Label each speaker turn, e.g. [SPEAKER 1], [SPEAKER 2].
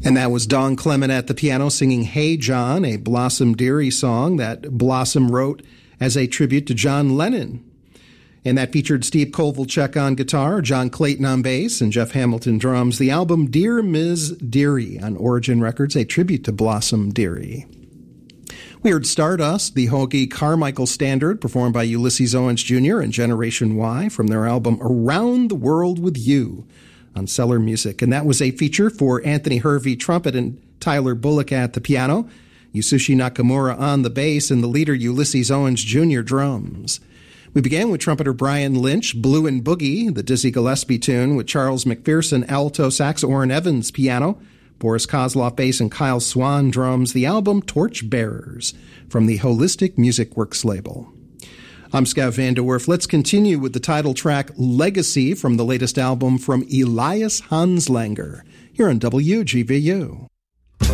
[SPEAKER 1] And that was Don Clement at the piano singing Hey John, a Blossom Dearie song that Blossom wrote as a tribute to John Lennon. And that featured Steve Kovalchuk on guitar, John Clayton on bass, and Jeff Hamilton drums. The album Dear Ms. Dearie on Origin Records, a tribute to Blossom Dearie. We heard Stardust, the Hoagie Carmichael standard, performed by Ulysses Owens Jr. and Generation Y from their album Around the World with You on Cellar Music. And that was a feature for Anthony Hervey trumpet and Tyler Bullock at the piano, Yasushi Nakamura on the bass, and the leader Ulysses Owens Jr. drums. We began with trumpeter Brian Lynch, Blue and Boogie, the Dizzy Gillespie tune, with Charles McPherson alto sax, Orrin Evans piano, Boris Kozloff bass, and Kyle Swan drums. The album Torch Bearers from the Holistic Music Works label. I'm Scout Van Der Werf. Let's continue with the title track Legacy from the latest album from Elias Hanslanger here on WGVU.